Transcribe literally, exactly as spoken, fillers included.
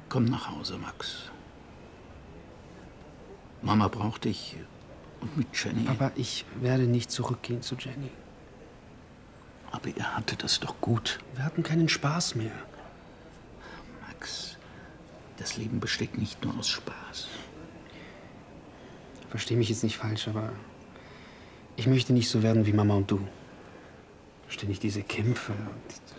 Komm nach Hause, Max. Mama braucht dich. Und mit Jenny. Papa, ich werde nicht zurückgehen zu Jenny. Aber ihr hattet das doch gut. Wir hatten keinen Spaß mehr. Max, das Leben besteht nicht nur aus Spaß. Versteh mich jetzt nicht falsch, aber ich möchte nicht so werden wie Mama und du. Ständig diese Kämpfe. Und